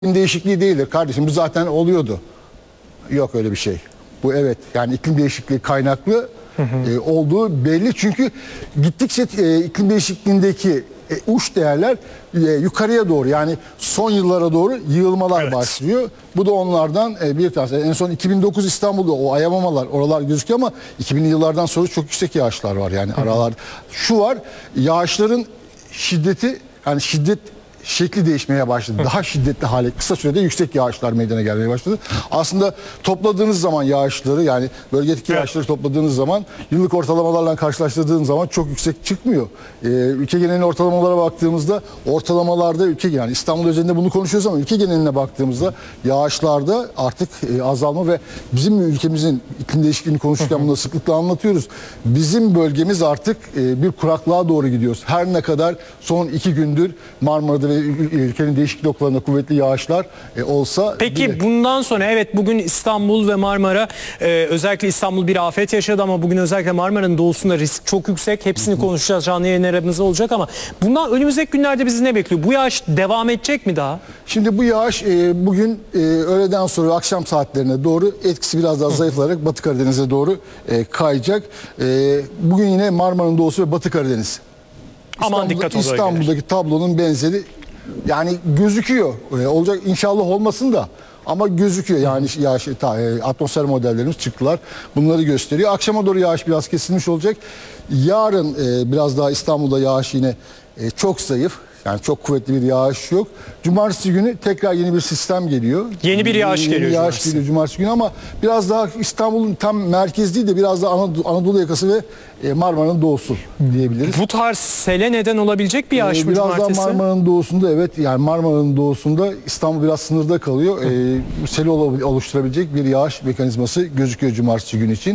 İklim değişikliği değildir kardeşim. Bu zaten oluyordu. Yok öyle bir şey. Bu evet yani iklim değişikliği kaynaklı olduğu belli. Çünkü gittikçe iklim değişikliğindeki uç değerler yukarıya doğru yani son yıllara doğru yığılmalar başlıyor. Bu da onlardan bir tanesi. En son 2009 İstanbul'da o ayamamalar oralar gözüküyor ama 2000'li yıllardan sonra çok yüksek yağışlar var. Yani aralar şu var, yağışların şiddeti yani şiddet şekli değişmeye başladı. Daha şiddetli hale kısa sürede yüksek yağışlar meydana gelmeye başladı. Aslında topladığınız zaman yağışları yani bölgedeki yağışları topladığınız zaman yıllık ortalamalarla karşılaştırdığınız zaman çok yüksek çıkmıyor. Ülke geneline ortalamalara baktığımızda ortalamalarda ülke yani İstanbul özelinde bunu konuşuyoruz ama ülke geneline baktığımızda yağışlarda artık azalma ve bizim ülkemizin iklim değişikliğini konuşurken bunu sıklıkla anlatıyoruz. Bizim bölgemiz artık bir kuraklığa doğru gidiyoruz. Her ne kadar son 2 gündür Marmara'da ülkenin değişik noktalarında kuvvetli yağışlar olsa Peki bile. bundan sonra evet bugün İstanbul ve Marmara özellikle İstanbul bir afet yaşadı ama bugün özellikle Marmara'nın doğusunda risk çok yüksek. Hepsini konuşacağız, canlı yayınlarımız olacak ama bundan önümüzdeki günlerde bizi ne bekliyor? Bu yağış devam edecek mi daha? Şimdi bu yağış bugün öğleden sonra akşam saatlerine doğru etkisi biraz daha zayıflayarak Batı Karadeniz'e doğru kayacak. Bugün yine Marmara'nın doğusu ve Batı Karadeniz. Aman dikkat o bölgeler. İstanbul'daki tablonun benzeri yani gözüküyor. Olacak inşallah olmasın da ama gözüküyor. Yani yağış, atmosfer modellerimiz çıktılar. Bunları gösteriyor. Akşama doğru yağış biraz kesilmiş olacak. Yarın biraz daha İstanbul'da yağış yine çok zayıf. Yani çok kuvvetli bir yağış yok. Cumartesi günü tekrar yeni bir sistem geliyor. Yeni bir yağış geliyor cumartesi günü ama biraz daha İstanbul'un tam merkez değil de biraz daha Anadolu yakası ve Marmara'nın doğusu diyebiliriz. Bu tarz sele neden olabilecek bir yağış mı biraz cumartesi? daha Marmara'nın doğusunda evet yani Marmara'nın doğusunda İstanbul biraz sınırda kalıyor. Sel oluşturabilecek bir yağış mekanizması gözüküyor cumartesi günü için.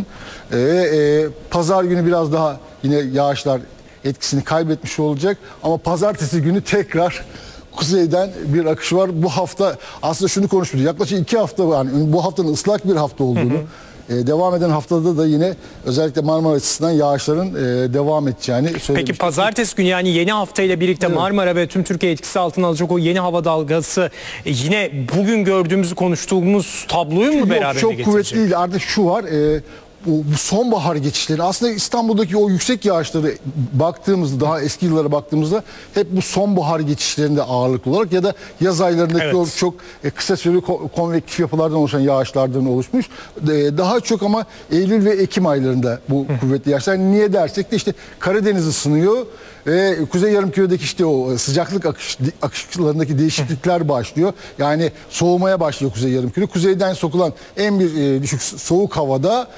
Pazar günü biraz daha yine yağışlar etkisini kaybetmiş olacak ama pazartesi günü tekrar kuzeyden bir akış var. Bu hafta aslında şunu konuştuk. Yaklaşık 2 hafta yani bu haftanın ıslak bir hafta olduğunu, devam eden haftada da yine özellikle Marmara açısından yağışların devam edeceğini söylemiştik. Peki pazartesi günü yani yeni haftayla birlikte Marmara ve tüm Türkiye etkisi altına alacak o yeni hava dalgası yine bugün gördüğümüzü konuştuğumuz tabloyu mu beraberinde çok getirecek? kuvvetli değil. Artık şu var. Bu sonbahar geçişleri aslında İstanbul'daki o yüksek yağışları baktığımızda daha eski yıllara baktığımızda hep bu sonbahar geçişlerinde ağırlıklı olarak ya da yaz aylarındaki o çok kısa süreli konvektif yapılardan oluşan yağışlardan oluşmuş. Daha çok ama Eylül ve Ekim aylarında bu kuvvetli yağışlar. Niye dersek de işte Karadeniz ısınıyor ve Kuzey Yarımküre'deki işte o sıcaklık akışlarındaki değişiklikler başlıyor. Yani soğumaya başlıyor Kuzey Yarımküre. Kuzeyden sokulan en bir düşük soğuk havada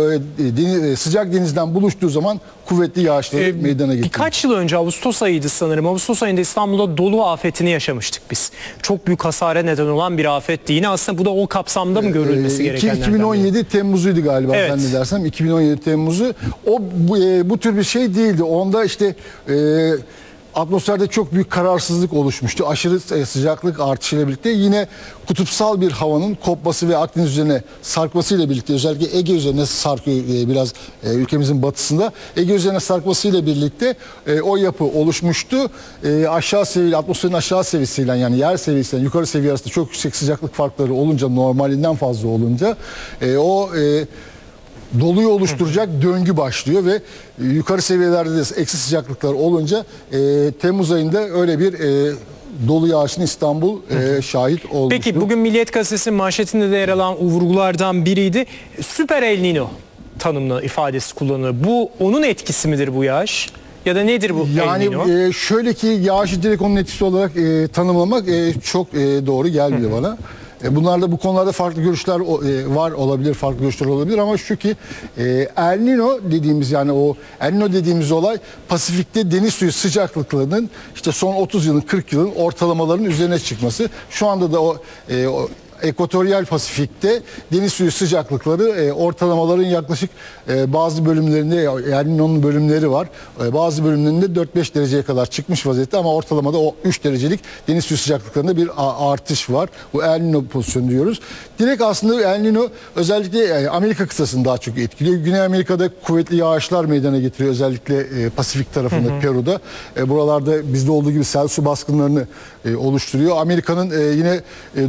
sıcak denizden buluştuğu zaman kuvvetli yağışları meydana getiriyor. Birkaç yıl önce Ağustos ayıydı sanırım. Ağustos ayında İstanbul'da dolu afetini yaşamıştık biz. Çok büyük hasara neden olan bir afetti. Yine aslında bu da o kapsamda mı görülmesi gerekenlerden? 2017 Temmuz'uydu galiba zannedersem. 2017 Temmuz'u. O bu tür bir şey değildi. Onda işte atmosferde çok büyük kararsızlık oluşmuştu. Aşırı sıcaklık artışıyla birlikte yine kutupsal bir havanın kopması ve Akdeniz üzerine sarkmasıyla birlikte özellikle Ege üzerine sarkıyor biraz ülkemizin batısında. Ege üzerine sarkmasıyla birlikte o yapı oluşmuştu. Aşağı seviye atmosferin aşağı seviyesiyle yani yer seviyesiyle yukarı seviye arasında çok yüksek sıcaklık farkları olunca normalinden fazla olunca doluyu oluşturacak döngü başlıyor ve yukarı seviyelerde de eksi sıcaklıklar olunca Temmuz ayında öyle bir dolu yağışın İstanbul şahit olmuştu. Peki bugün Milliyet Gazetesi'nin manşetinde de yer alan vurgulardan biriydi. Süper El Niño tanımlı ifadesi kullanılır. Bu onun etkisi midir bu yağış? Ya da nedir bu yani, El Niño? Şöyle ki yağışı direkt onun etkisi olarak tanımlamak çok doğru gelmiyor bana. Bunlarda bu konularda farklı görüşler var olabilir, farklı görüşler olabilir ama şu ki El Niño dediğimiz yani o El Niño dediğimiz olay Pasifik'te deniz suyu sıcaklıklarının işte son 30 yılın 40 yılın ortalamalarının üzerine çıkması. Şu anda da o Ekvatoryal Pasifik'te deniz suyu sıcaklıkları ortalamaların yaklaşık bazı bölümlerinde El Niño'nun bölümleri var. Bazı bölümlerinde 4-5 dereceye kadar çıkmış vaziyette ama ortalamada o 3 derecelik deniz suyu sıcaklıklarında bir artış var. Bu El Niño pozisyonu diyoruz. Direkt aslında El Niño özellikle Amerika kıtasını daha çok etkiliyor. Güney Amerika'da kuvvetli yağışlar meydana getiriyor. Özellikle Pasifik tarafında, Peru'da. Buralarda bizde olduğu gibi sel su baskınlarını oluşturuyor. Amerika'nın yine